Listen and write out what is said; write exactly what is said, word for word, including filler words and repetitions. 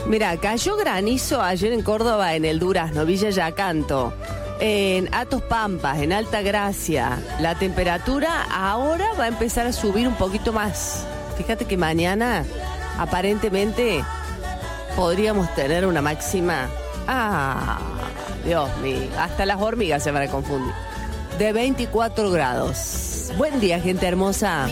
Mira, cayó granizo ayer en Córdoba, en el Durazno, Villa Yacanto, en Atos Pampas, en Alta Gracia. La temperatura ahora va a empezar a subir un poquito más. Fíjate que mañana, aparentemente, podríamos tener una máxima... Ah, Dios mío, hasta las hormigas se van a confundir. De veinticuatro grados. Buen día, gente hermosa.